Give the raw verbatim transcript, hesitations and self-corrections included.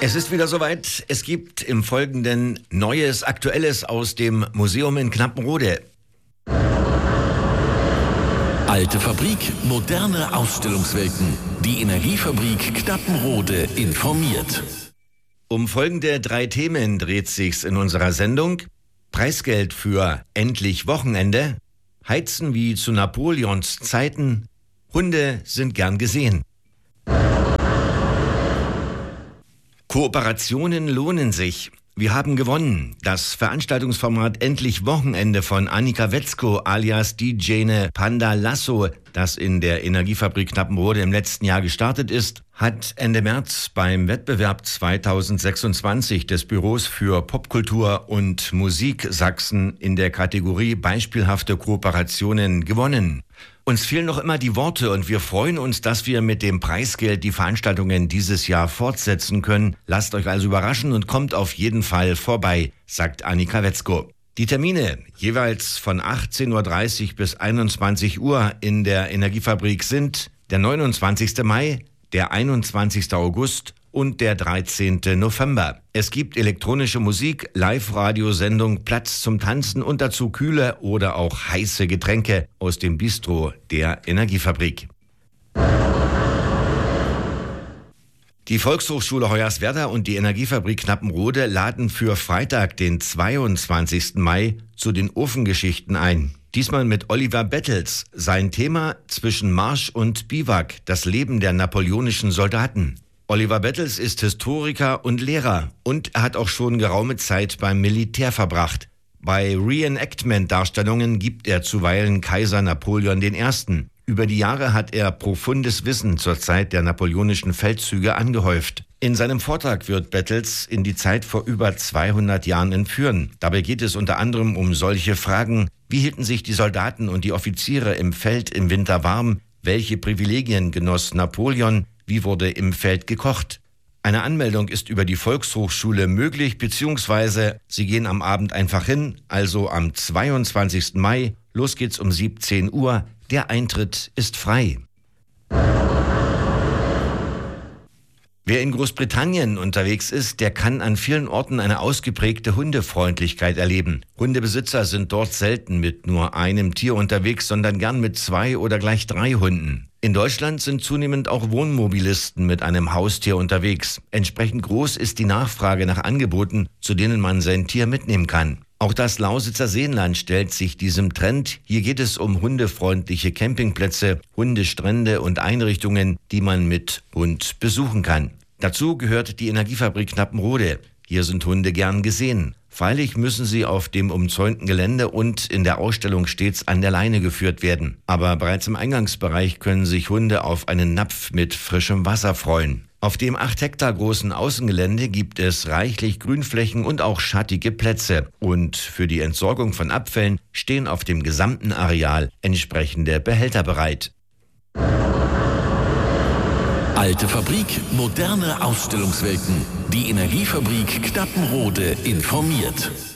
Es ist wieder soweit. Es gibt im Folgenden Neues, Aktuelles aus dem Museum in Knappenrode. Alte Fabrik, moderne Ausstellungswelten. Die Energiefabrik Knappenrode informiert. Um folgende drei Themen dreht sich's in unserer Sendung. Preisgeld für endlich Wochenende, Heizen wie zu Napoleons Zeiten, Hunde sind gern gesehen. Kooperationen lohnen sich. Wir haben gewonnen. Das Veranstaltungsformat Endlich Wochenende von Annika Wetzko alias D J Panda Lasso, das in der Energiefabrik Knappenrode im letzten Jahr gestartet ist, hat Ende März beim Wettbewerb zweitausendsechsundzwanzig des Büros für Popkultur und Musik Sachsen in der Kategorie Beispielhafte Kooperationen gewonnen. Uns fehlen noch immer die Worte und wir freuen uns, dass wir mit dem Preisgeld die Veranstaltungen dieses Jahr fortsetzen können. Lasst euch also überraschen und kommt auf jeden Fall vorbei, sagt Annika Wetzko. Die Termine jeweils von achtzehn Uhr dreißig bis einundzwanzig Uhr in der Energiefabrik sind der neunundzwanzigste Mai, der einundzwanzigste August und der dreizehnte November. Es gibt elektronische Musik, Live-Radiosendung, Platz zum Tanzen und dazu kühle oder auch heiße Getränke aus dem Bistro der Energiefabrik. Die Volkshochschule Hoyerswerda und die Energiefabrik Knappenrode laden für Freitag, den zweiundzwanzigsten Mai, zu den Ofengeschichten ein. Diesmal mit Oliver Bettels. Sein Thema: Zwischen Marsch und Biwak, das Leben der napoleonischen Soldaten. Oliver Bettels ist Historiker und Lehrer und er hat auch schon geraume Zeit beim Militär verbracht. Bei Reenactment-Darstellungen gibt er zuweilen Kaiser Napoleon der Erste. Über die Jahre hat er profundes Wissen zur Zeit der napoleonischen Feldzüge angehäuft. In seinem Vortrag wird Bettels in die Zeit vor über zweihundert Jahren entführen. Dabei geht es unter anderem um solche Fragen: Wie hielten sich die Soldaten und die Offiziere im Feld im Winter warm? Welche Privilegien genoss Napoleon? Wie wurde im Feld gekocht? Eine Anmeldung ist über die Volkshochschule möglich, beziehungsweise Sie gehen am Abend einfach hin, also am zweiundzwanzigsten Mai. Los geht's um siebzehn Uhr. Der Eintritt ist frei. Wer in Großbritannien unterwegs ist, der kann an vielen Orten eine ausgeprägte Hundefreundlichkeit erleben. Hundebesitzer sind dort selten mit nur einem Tier unterwegs, sondern gern mit zwei oder gleich drei Hunden. In Deutschland sind zunehmend auch Wohnmobilisten mit einem Haustier unterwegs. Entsprechend groß ist die Nachfrage nach Angeboten, zu denen man sein Tier mitnehmen kann. Auch das Lausitzer Seenland stellt sich diesem Trend. Hier geht es um hundefreundliche Campingplätze, Hundestrände und Einrichtungen, die man mit Hund besuchen kann. Dazu gehört die Energiefabrik Knappenrode. Hier sind Hunde gern gesehen. Freilich müssen sie auf dem umzäunten Gelände und in der Ausstellung stets an der Leine geführt werden. Aber bereits im Eingangsbereich können sich Hunde auf einen Napf mit frischem Wasser freuen. Auf dem acht Hektar großen Außengelände gibt es reichlich Grünflächen und auch schattige Plätze. Und für die Entsorgung von Abfällen stehen auf dem gesamten Areal entsprechende Behälter bereit. Alte Fabrik, moderne Ausstellungswelten. Die Energiefabrik Knappenrode informiert.